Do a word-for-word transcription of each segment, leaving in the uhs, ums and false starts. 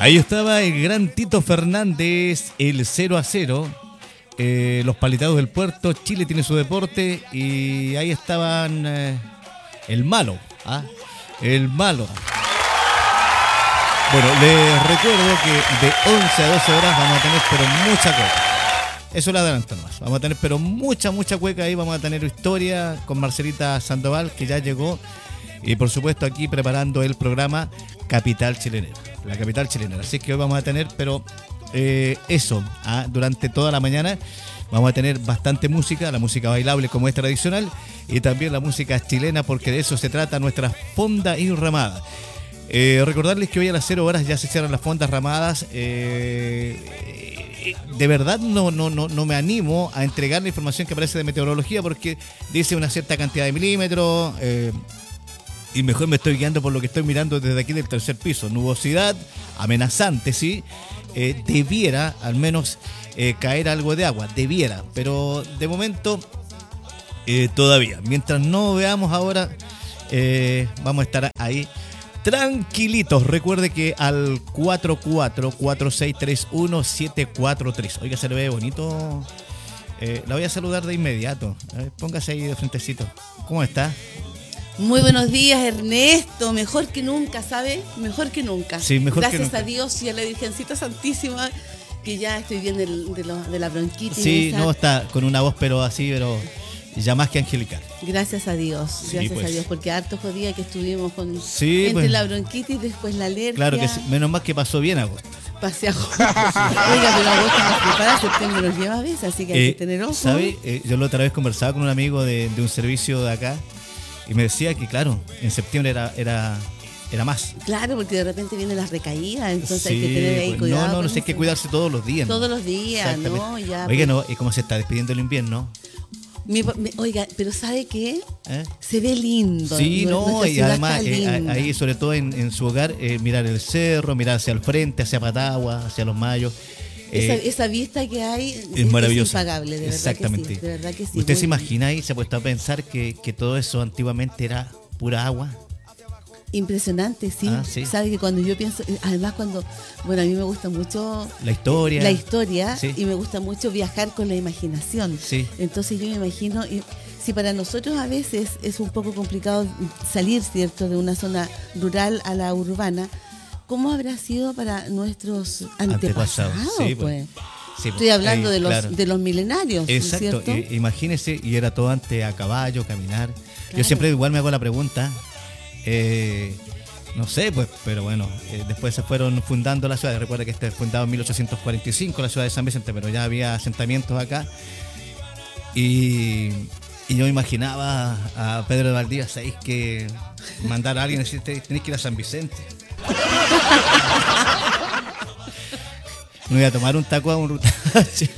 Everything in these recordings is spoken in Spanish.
Ahí estaba el gran Tito Fernández, el cero a cero. Eh, los palitados del puerto, Chile tiene su deporte. Y ahí estaban eh, el malo. ¿ah? El malo. Bueno, les recuerdo que de once a doce horas vamos a tener pero mucha cueca. Eso lo adelanto más. Vamos a tener pero mucha, mucha cueca ahí. Vamos a tener historia con Marcelita Sandoval, que ya llegó. Y por supuesto aquí preparando el programa Capital Chilenera. La Capital Chilenera. Así que hoy vamos a tener, pero eh, eso, ¿ah? durante toda la mañana vamos a tener bastante música, la música bailable como es tradicional, y también la música chilena, porque de eso se trata nuestra fonda y ramada. Eh, recordarles que hoy a las cero horas ya se cierran las fondas ramadas. Eh, de verdad no, no, no, no me animo a entregar la información que aparece de meteorología, porque dice una cierta cantidad de milímetros. Eh, Y mejor me estoy guiando por lo que estoy mirando desde aquí del tercer piso. Nubosidad amenazante, sí. Eh, debiera al menos eh, caer algo de agua. Debiera. Pero de momento eh, todavía. Mientras no veamos ahora, eh, vamos a estar ahí tranquilitos. Recuerde que al cuatro cuatro cuatro seis tres uno siete cuatro tres. Oiga, se le ve bonito. Eh, la voy a saludar de inmediato. A ver, póngase ahí de frentecito. ¿Cómo está? Muy buenos días, Ernesto. Mejor que nunca, ¿sabe? Mejor que nunca. Sí, mejor Gracias que nunca. a Dios y a la Virgencita Santísima, que ya estoy bien del- de, lo- de la bronquitis. Sí, esa. no, está con una voz pero así, pero ya más que angelical. Gracias a Dios, Sí, gracias pues. a Dios, porque harto jodía que estuvimos con Sí, entre pues. la bronquitis, después la alergia. Claro que sí, menos mal que pasó bien agosto. Pasé a Oiga, pero agosto nos prepara, septiembre nos lleva a veces, así que hay Eh, que tener ojo. ¿Sabe? Eh, yo la otra vez conversaba con un amigo de, de un servicio de acá y me decía que, claro, en septiembre era era era más. Claro, porque de repente vienen las recaídas, entonces Sí, hay que tener ahí pues, cuidado. no, no, no con sé, hay que eso. cuidarse todos los días. ¿no? Todos los días, Exactamente. ¿no? Ya, Oiga, pues. no, ¿y cómo se está despidiendo el invierno? Mi pa- mi- oiga, pero ¿sabe qué? ¿Eh? Se ve lindo. Sí, no, Nuestra y ciudad además está eh, linda. ahí sobre todo en, en su hogar, eh, mirar el cerro, mirar hacia el frente, hacia Patagua, hacia los Mayos. Esa, eh, esa vista que hay es maravilloso. impagable, de verdad Exactamente. que sí. De verdad que sí. ¿Usted Muy se imagina y se ha puesto a pensar que, que todo eso antiguamente era pura agua? impresionante, sí. Ah, sí. Sabe que cuando yo pienso, además cuando, bueno, a mí me gusta mucho La historia. la historia Sí. y me gusta mucho viajar con la imaginación. Sí. Entonces yo me imagino, y si para nosotros a veces es un poco complicado salir, ¿cierto?, de una zona rural a la urbana, ¿cómo habrá sido para nuestros Antepasados, antepasados? sí, pues? Sí, Estoy hablando ahí, de los claro. de los milenarios, Exacto, ¿cierto? i- imagínese, y era todo antes a caballo, caminar. Claro. Yo siempre igual me hago la pregunta, eh, no sé, pues, pero bueno, eh, después se fueron fundando la ciudad. Recuerda que este fue fundado en mil ochocientos cuarenta y cinco, la ciudad de San Vicente, pero ya había asentamientos acá. Y, y yo me imaginaba a Pedro de Valdivia, ¿sabéis? Que mandar a alguien y decir, tenéis que ir a San Vicente. No voy a tomar un taco a un rutache.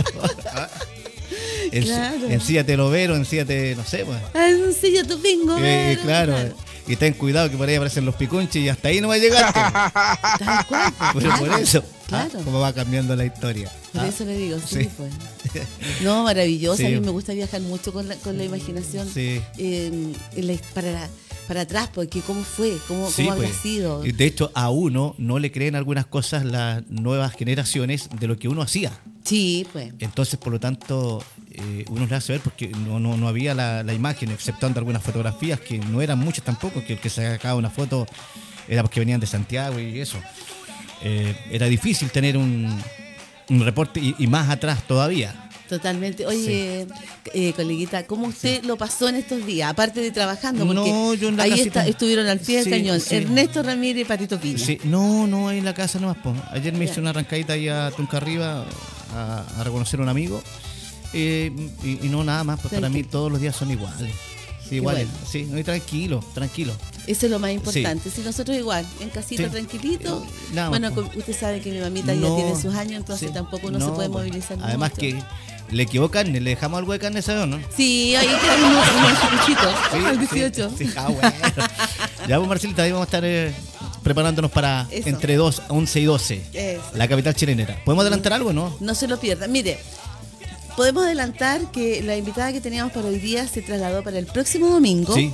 En, Claro. Ensíllate Lovero, ensíllate, no sé, pues. Ah, sí, ya te vengo. Eh, claro, claro. Y ten cuidado que por ahí aparecen los picunches y hasta ahí no va a llegar. Tal cual, pues, Pero claro, por eso, Claro. ah, cómo va cambiando la historia. Por Ah, eso le digo, sí, sí. pues. No, maravilloso. Sí. A mí me gusta viajar mucho con la, con la imaginación Sí. eh, en la- para, la- para atrás, porque cómo fue, cómo, Sí, cómo habrá pues. sido. Y de hecho, a uno no le creen algunas cosas las nuevas generaciones de lo que uno hacía. Sí, pues. Entonces, por lo tanto, eh, uno le hace ver porque no, no, no había la, la imagen, exceptuando algunas fotografías que no eran muchas tampoco, que el que se sacaba una foto era porque venían de Santiago y eso. Eh, era difícil tener un, un reporte y, y más atrás todavía. Totalmente. Oye, eh, coleguita, ¿cómo usted lo pasó en estos días? Aparte de trabajando, porque No, yo en la ahí casita. está, estuvieron al pie del Sí, cañón. sí. Ernesto Ramírez y Patito Pina. Sí, no, no, ahí en la casa nomás. Po. Ayer me Ya. hice una arrancadita ahí a Tunca Arriba a, a reconocer a un amigo. Eh, y, y no nada más, pues para mí Tranquilo. todos los días son iguales. Sí, iguales. bueno. Sí, no, y tranquilo, tranquilo. Eso es lo más importante. Si nosotros igual, en casita Sí. tranquilito. Eh, nada más, Bueno, pues. con- usted sabe que mi mamita ya No, tiene sus años, entonces sí, tampoco uno se no, puede pues. movilizar Además mucho. que le quedó carne, le dejamos algo de carne, ¿sabes o no? Sí, ahí quedan unos, unos chupichitos. Sí, al sí, dieciocho. sí, ah, bueno. Ya, pues Marcelita, ahí vamos a estar eh, preparándonos para Eso. entre dos, once y doce. Eso. La capital chilenera. ¿Podemos adelantar algo o no? No se lo pierdan. Mire, podemos adelantar que la invitada que teníamos para hoy día se trasladó para el próximo domingo. Sí.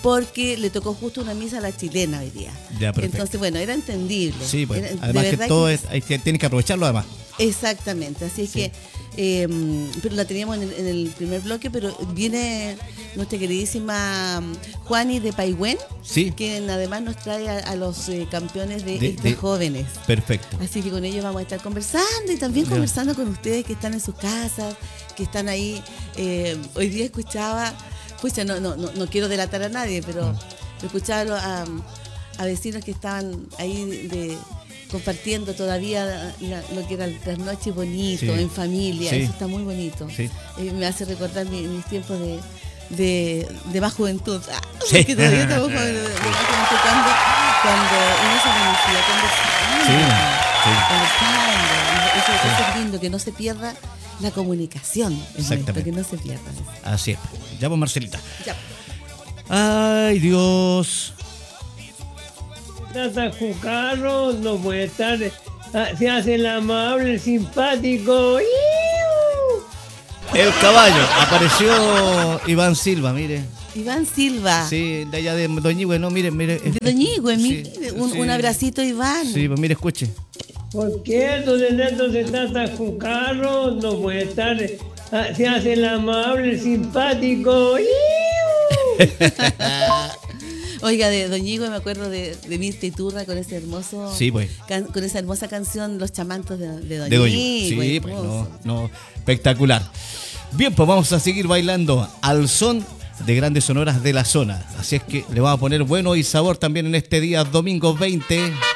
porque le tocó justo una misa a la chilena hoy día. Ya, perfecto. Entonces, bueno, era entendible. Sí, pues. Era- de Además que verdad todo que- es, hay que, tienes que aprovecharlo además. Exactamente, así es Sí. que, eh, pero la teníamos en el, en el primer bloque, pero viene nuestra queridísima mm, Juani de Paigüén, Sí. quien además nos trae a, a los eh, campeones de, De- Extra de- Jóvenes. Perfecto. Así que con ellos vamos a estar conversando y también Ya. conversando con ustedes que están en sus casas, que están ahí. Eh, hoy día escuchaba, pucha, no, no, no, no quiero delatar a nadie, pero escuchaba a, a vecinos que estaban ahí de, compartiendo todavía la- lo que era el trasnoche bonito, Sí. en familia. Sí. Eso está muy bonito. Sí. Eh, me hace recordar mi- mis tiempos de, de, de más juventud. Ah, Sí. porque todavía estamos jóvenes, de, de más juventud cuando, cuando uno se conocía, conversando. Sí, sí. Conversando. Y Eso, eso es lindo, que no se pierda la comunicación. Es Exactamente. nuestro, que no se pierda. Así es. Ya pues, Marcelita. Ya. Ay, Dios. Tata Jucarro no puede estar, ah, se hace el amable, el simpático. ¡Iu! El caballo. Apareció Iván Silva, mire. Iván Silva. Sí, de allá de Doñigüe, no, mire, mire. De Doñigüe, Sí, mire, un, sí. un abracito, Iván. Sí, pues mire, escuche. ¿Por qué don Ernesto de Tata Jucarro no puede estar, ah, se hace el amable, el simpático? ¡Iu! Oiga, de Doñigüe me acuerdo de, de Mirta Iturra con ese hermoso, Sí, pues. can- con esa hermosa canción Los chamantos de, de Doñigüe. De Doñigüe. Sí, pues no, hermoso. no. Espectacular. Bien, pues vamos a seguir bailando al son de grandes sonoras de la zona. Así es que le vamos a poner bueno y sabor también en este día domingo veinte.